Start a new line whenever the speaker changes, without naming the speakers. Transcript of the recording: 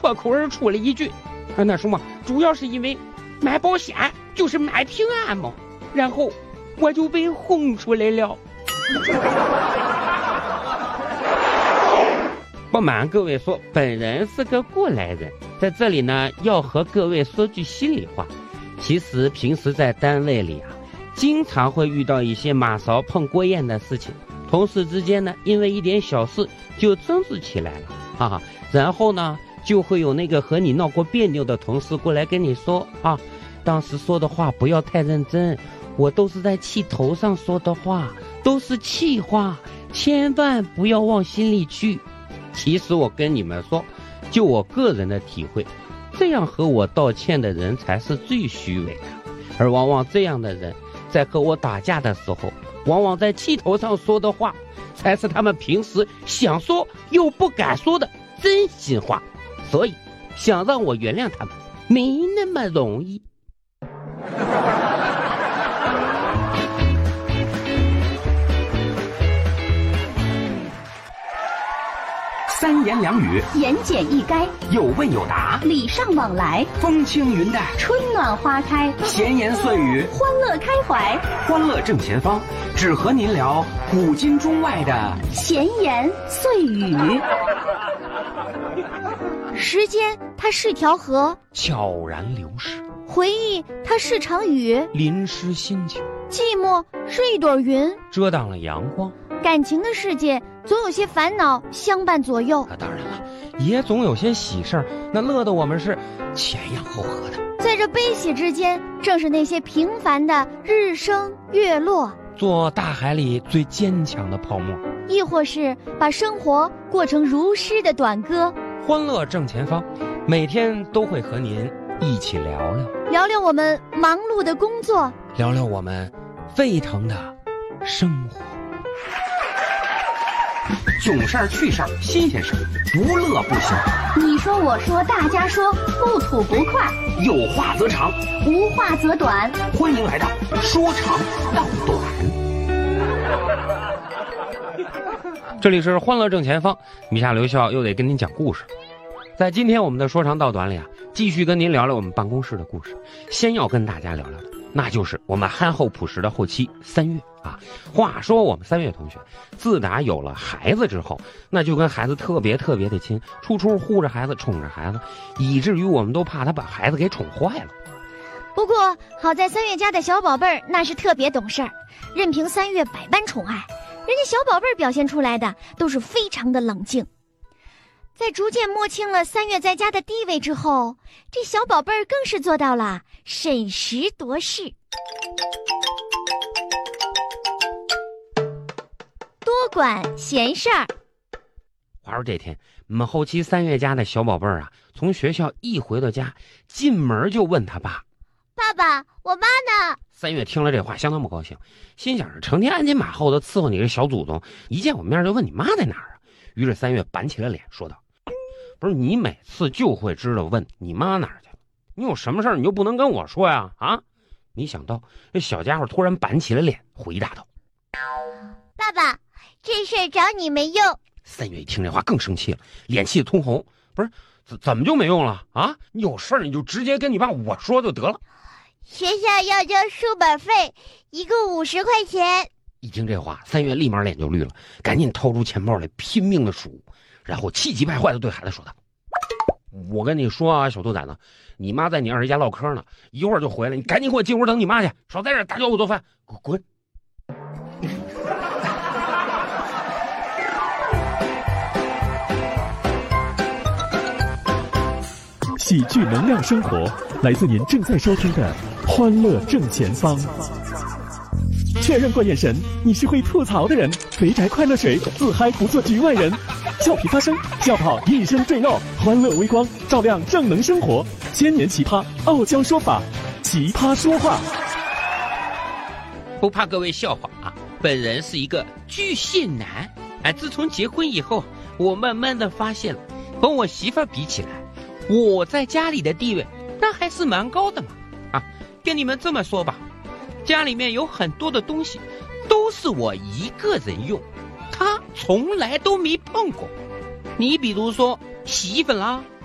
脱口而出了一句：“那什么，主要是因为买保险就是买平安嘛。”然后我就被轰出来了。不瞒各位说，本人是个过来人，在这里呢要和各位说句心里话。其实平时在单位里啊，经常会遇到一些马勺碰锅沿的事情，同事之间呢因为一点小事就争执起来了，哈哈。然后呢就会有那个和你闹过别扭的同事过来跟你说啊，当时说的话不要太认真，我都是在气头上说的话，都是气话，千万不要往心里去。其实我跟你们说，就我个人的体会，这样和我道歉的人才是最虚伪的，而往往这样的人在和我打架的时候，往往在气头上说的话才是他们平时想说又不敢说的真心话。所以想让我原谅他们没那么容易。
三言两语，
言简意赅，
有问有答，
礼尚往来，
风轻云淡，
春暖花开，
闲言碎语，
欢乐开怀，
欢乐正前方，只和您聊古今中外的
闲言碎语。时间它是条河，
悄然流逝；
回忆它是场雨，
淋湿心情；
寂寞是一朵云，
遮挡了阳光。
感情的世界总有些烦恼相伴左右，
当然了，也总有些喜事儿，那乐得我们是前仰后合的。
在这悲喜之间，正是那些平凡的日升月落，
做大海里最坚强的泡沫，
亦或是把生活过成如诗的短歌。
欢乐正前方，每天都会和您一起聊聊，
聊聊我们忙碌的工作，
聊聊我们沸腾的生活。
囧事儿、趣事儿、新鲜事儿，不乐不行。
你说我说大家说，不吐不快，
有话则长，
无话则短。
欢迎来到说长道短。
这里是欢乐正前方，米夏刘笑又得跟您讲故事。在今天我们的说长道短里啊，继续跟您聊聊我们办公室的故事。先要跟大家聊聊的，那就是我们憨厚朴实的后期三月啊。话说我们三月同学自打有了孩子之后，那就跟孩子特别的亲，处处护着孩子，宠着孩子，以至于我们都怕他把孩子给宠坏了。
不过好在三月家的小宝贝儿那是特别懂事儿，任凭三月百般宠爱，人家小宝贝儿表现出来的都是非常的冷静。在逐渐摸清了三月在家的地位之后，这小宝贝儿更是做到了审时度势，多管闲事儿。
话说这天，我们后期三月家的小宝贝儿啊，从学校一回到家，进门就问他爸：“
爸爸，我妈呢？”
三月听了这话相当不高兴，心想着成天鞍前马后的伺候你这小祖宗，一见我面就问你妈在哪儿啊？于是三月板起了脸说道：“不是你每次就会知道问你妈哪儿去了，你有什么事儿你就不能跟我说呀？啊！”没想到这小家伙突然板起了脸，回答道：“
爸爸，这事儿找你没用。”
三月一听这话更生气了，脸气得通红。不是怎么就没用了啊？你有事儿你就直接跟你爸我说就得了。
学校要交书本费，一共50块钱。
一听这话，三月立马脸就绿了，赶紧掏出钱包来拼命的数，然后气急败坏的对孩子说道：“我跟你说啊，小兔崽子，你妈在你二姨家唠嗑呢，一会儿就回来，你赶紧给我进屋等你妈去，少在这儿打搅我做饭，滚！”
喜剧能量生活，来自您正在收听的《欢乐正前方》。确认过眼神，你是会吐槽的人。肥宅快乐水，自嗨不做局外人。俏皮发声，笑跑一声坠落，欢乐微光，照亮正能生活。千年奇葩，傲娇说法，奇葩说话。
不怕各位笑话啊，本人是一个巨蟹男。自从结婚以后，我慢慢的发现了，和我媳妇儿比起来，我在家里的地位那还是蛮高的嘛。跟你们这么说吧，家里面有很多的东西都是我一个人用，他从来都没碰过。你比如说洗衣粉啦、